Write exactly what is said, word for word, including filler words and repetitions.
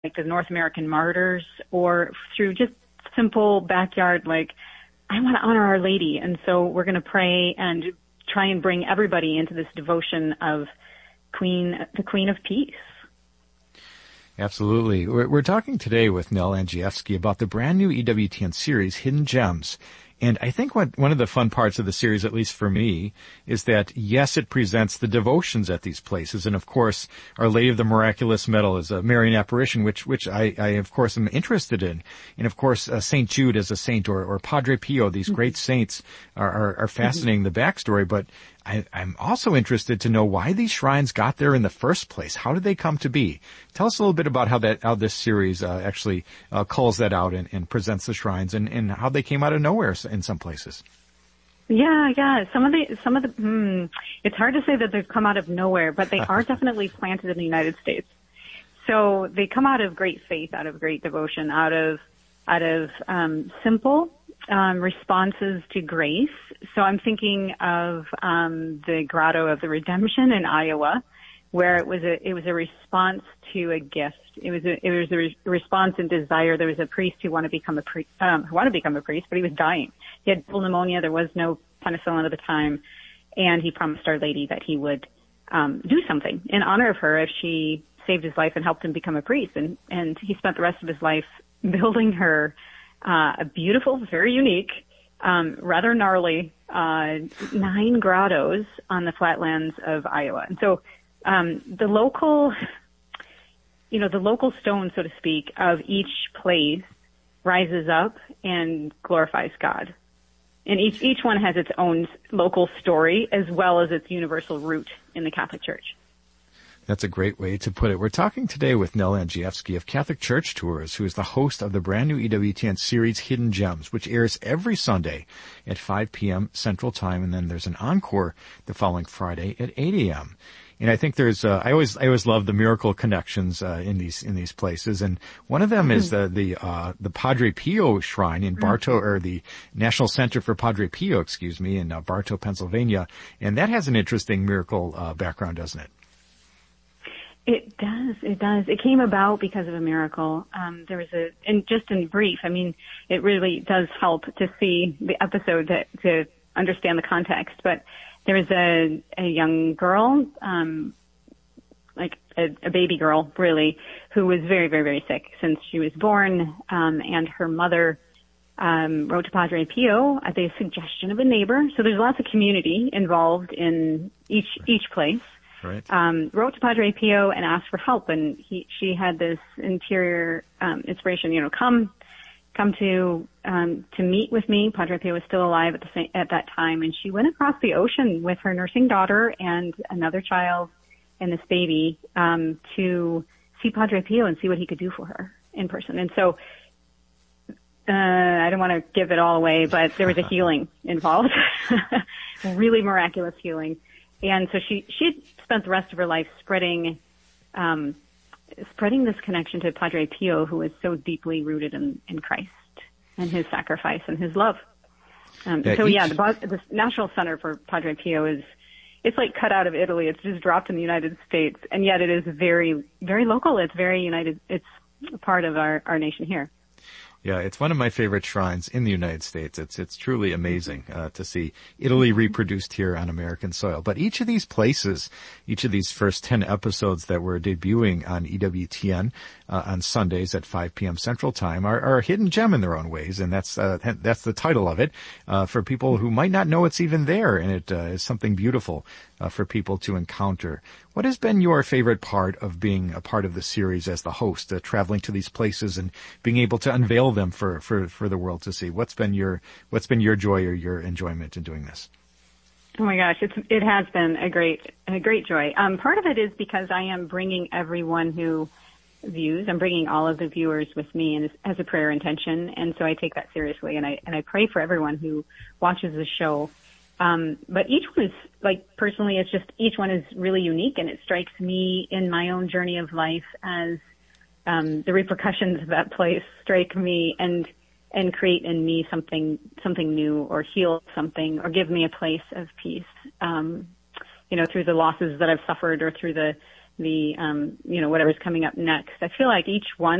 like the North American martyrs, or through just simple backyard, like, I want to honor Our Lady, and so we're going to pray and try and bring everybody into this devotion of Queen, the Queen of Peace. Absolutely. We're, we're talking today with Nell Andrzejewski about the brand new E W T N series, Hidden Gems. And I think what, one of the fun parts of the series, at least for me, is that, yes, it presents the devotions at these places. And, of course, Our Lady of the Miraculous Medal is a Marian apparition, which, which I, I, of course, am interested in. And, of course, uh, Saint Jude as a saint, or, or Padre Pio, these great saints are, are, are fascinating, the backstory. But I, I'm also interested to know why these shrines got there in the first place. How did they come to be? Tell us a little bit about how that, how this series uh, actually uh, calls that out and, and presents the shrines, and, and how they came out of nowhere in some places. Yeah, yeah. Some of the, some of the, hmm, it's hard to say that they've come out of nowhere, but they are definitely planted in the United States. So they come out of great faith, out of great devotion, out of, out of um, simple um, responses to grace. So I'm thinking of um, the Grotto of the Redemption in Iowa, where it was a it was a response to a gift. It was a it was a re- response and desire. There was a priest who wanted to become a priest, um, who wanted to become a priest, but he was dying. He had double pneumonia. There was no penicillin at the time, and he promised Our Lady that he would um, do something in honor of her if she saved his life and helped him become a priest. And and he spent the rest of his life building her uh, a beautiful, very unique, um, rather gnarly uh, nine grottos on the flatlands of Iowa. And so. Um, the local, you know, the local stone, so to speak, of each place rises up and glorifies God. And each, each one has its own local story as well as its universal root in the Catholic Church. That's a great way to put it. We're talking today with Nell Andrzejewski of Catholic Church Tours, who is the host of the brand new E W T N series Hidden Gems, which airs every Sunday at five p.m. Central Time, and then there's an encore the following Friday at eight a.m. And I think there's, uh, I always, I always love the miracle connections, uh, in these, in these places. And one of them mm-hmm. is the, the, uh, the Padre Pio shrine in Bartow, mm-hmm. or the National Center for Padre Pio, excuse me, in uh, Bartow, Pennsylvania. And that has an interesting miracle, uh, background, doesn't it? It does. It does. It came about because of a miracle. Um, there was a, and just in brief, I mean, it really does help to see the episode to, to understand the context, but there was a, a young girl, um, like a, a baby girl, really, who was very, very, very sick since she was born. Um, and her mother, um, wrote to Padre Pio at the suggestion of a neighbor. So there's lots of community involved in each, each place. Right. Um, wrote to Padre Pio and asked for help. And he, she had this interior, um, inspiration, you know, come, come to, um, to meet with me. Padre Pio was still alive at the same, at that time. And she went across the ocean with her nursing daughter and another child and this baby, um, to see Padre Pio and see what he could do for her in person. And so, uh, I don't want to give it all away, but there was a healing involved, really miraculous healing. And so she, she spent the rest of her life spreading, um, spreading this connection to Padre Pio, who is so deeply rooted in, in Christ and his sacrifice and his love. Um, yeah, so each... yeah, the, the National Center for Padre Pio is, it's like cut out of Italy. It's just dropped in the United States, and yet it is very, very local. It's very united. It's a part of our, our nation here. Yeah, it's one of my favorite shrines in the United States. It's it's truly amazing uh, to see Italy reproduced here on American soil. But each of these places, each of these first ten episodes that we're debuting on E W T N uh, on Sundays at five p.m. Central Time are, are a hidden gem in their own ways, and that's uh, that's the title of it uh, for people who might not know it's even there, and it uh, is something beautiful uh, for people to encounter. What has been your favorite part of being a part of the series as the host, uh, traveling to these places and being able to unveil them for, for, for the world to see? What's been your, what's been your joy or your enjoyment in doing this? Oh my gosh, it's, it has been a great, a great joy. Um, part of it is because I am bringing everyone who views, I'm bringing all of the viewers with me and as a prayer intention. And so I take that seriously, and I, and I pray for everyone who watches the show. Um, but each one is, like, personally, it's just, each one is really unique, and it strikes me in my own journey of life as, um, the repercussions of that place strike me and, and create in me something, something new, or heal something, or give me a place of peace, um, you know, through the losses that I've suffered, or through the, the, um, you know, whatever's coming up next. I feel like each one